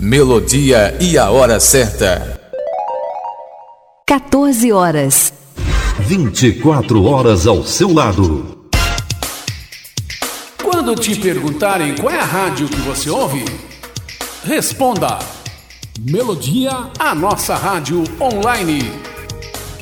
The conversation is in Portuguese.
Melodia e a hora certa. 14 horas. 24 horas ao seu lado. Quando te perguntarem qual é a rádio que você ouve, responda: Melodia, a nossa rádio online.